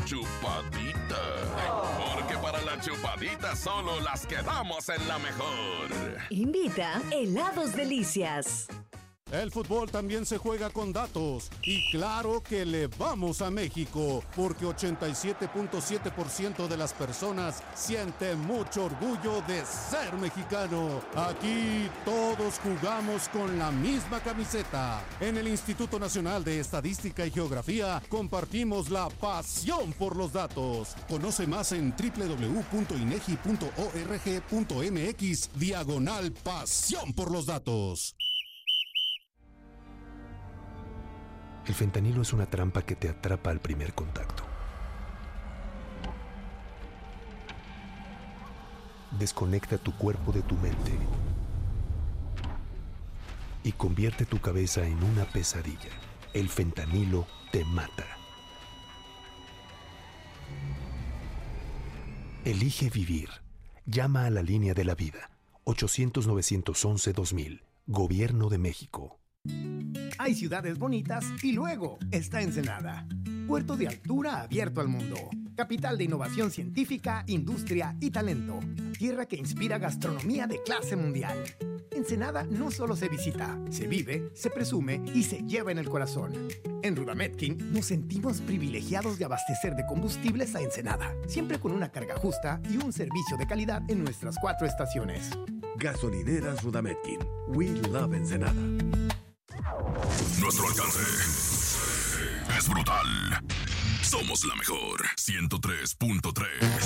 chupadita. Porque para la chupadita solo las que damos en la mejor. Invita Helados Delicias. El fútbol también se juega con datos y claro que le vamos a México porque 87.7% de las personas siente mucho orgullo de ser mexicano. Aquí todos jugamos con la misma camiseta. En el Instituto Nacional de Estadística y Geografía compartimos la pasión por los datos. Conoce más en www.inegi.org.mx/pasión por los datos. El fentanilo es una trampa que te atrapa al primer contacto. Desconecta tu cuerpo de tu mente y convierte tu cabeza en una pesadilla. El fentanilo te mata. Elige vivir. Llama a la línea de la vida. 800-911-2000. Gobierno de México. Hay ciudades bonitas y luego está Ensenada. Puerto de altura abierto al mundo. Capital de innovación científica, industria y talento. Tierra que inspira gastronomía de clase mundial. Ensenada no solo se visita, se vive, se presume y se lleva en el corazón. En Rudametkin nos sentimos privilegiados de abastecer de combustibles a Ensenada, siempre con una carga justa y un servicio de calidad en nuestras 4 estaciones. Gasolineras Rudametkin. We love Ensenada. Nuestro alcance es brutal. Somos la mejor 103.3.